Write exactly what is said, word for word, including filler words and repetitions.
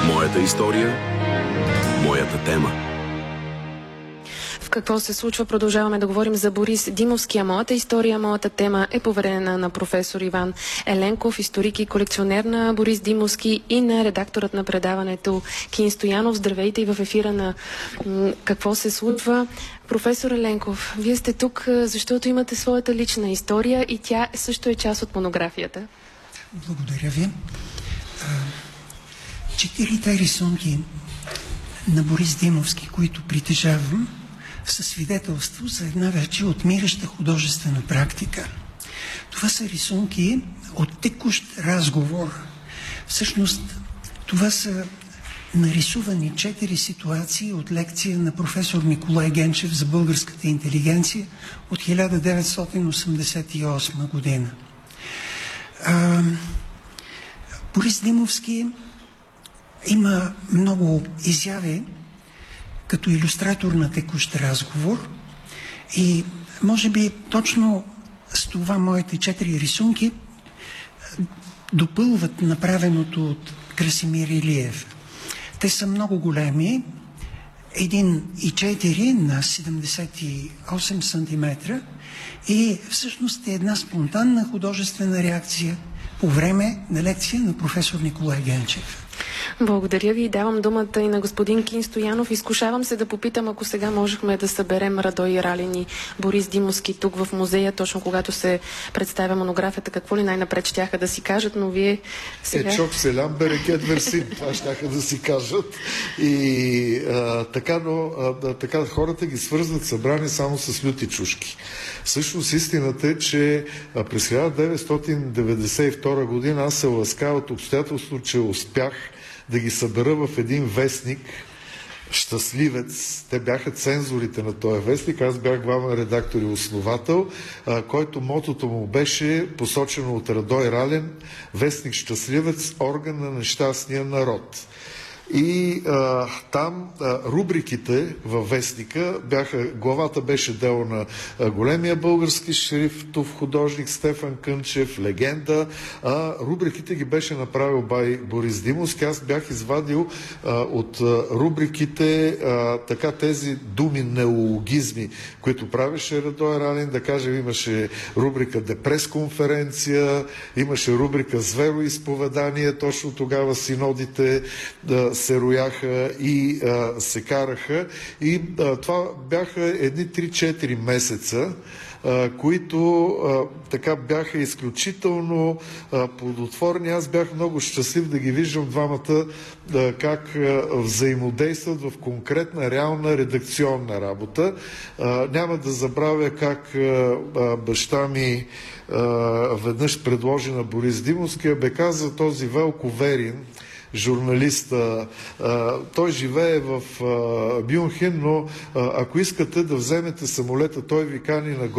Моята история, моята тема. В какво се случва? Продължаваме да говорим за Борис Димовски. А моята история, моята тема е поверена на професор Иван Еленков, историк и колекционер на Борис Димовски, и на редакторът на предаването Кин Стоянов. Здравейте и в ефира на Какво се случва. Професор Еленков, вие сте тук, защото имате своята лична история и тя също е част от монографията. Благодаря ви. Четирите рисунки на Борис Димовски, които притежавам, са свидетелство за една вече отмираща художествена практика. Това са рисунки от текущ разговор. Всъщност, това са нарисувани четири ситуации от лекция на професор Николай Генчев за българската интелигенция от хиляда деветстотин осемдесет и осма година. А, Борис Димовски има много изяви като илюстратор на текущ разговор и може би точно с това моите четири рисунки допълват направеното от Красимир Илиев. Те са много големи, един и четири на седемдесет и осем сантиметра, и всъщност е една спонтанна художествена реакция по време на лекция на професор Николай Генчев. Благодаря ви. Давам думата и на господин Кин Стоянов. Изкушавам се да попитам, ако сега можехме да съберем Радой Ралин и Борис Димовски тук в музея, точно когато се представя монографията, какво ли най-напред щяха да си кажат, но вие сега... Е, чок селям берекет версин, това щяха да си кажат. И а, така, но а, така хората ги свързват събрани само с люти чушки. Всъщност истината е, че а, през хиляда деветстотин деветдесет и втора година аз се лаская от обстоятелството, че успях да ги събера в един вестник, Щастливец. Те бяха цензорите на този вестник. Аз бях главен редактор и основател, а, който мотото му беше посочено от Радой Ралин: вестник Щастливец, орган на нещастния народ. И а, там а, рубриките във вестника бяха, главата беше дело на а, големия български шрифтов художник Стефан Кънчев, легенда, а рубриките ги беше направил бай Борис Димовски. Аз бях извадил а, от а, рубриките а, така тези думи, неологизми, които правеше Радой Ралин. Да кажем, имаше рубрика Депрес-конференция, имаше рубрика с вероизповедание, точно тогава синодите да се рояха и а, се караха. И а, това бяха едни три-четири месеца, а, които а, така бяха изключително а, плодотворни. Аз бях много щастлив да ги виждам двамата а, как а, взаимодействат в конкретна, реална редакционна работа. А, няма да забравя как а, а, баща ми а, веднъж предложи на Борис Димовски, бе каза този Велко Верин, журналиста. Той живее в Мюнхен, но ако искате да вземете самолета, той ви кани на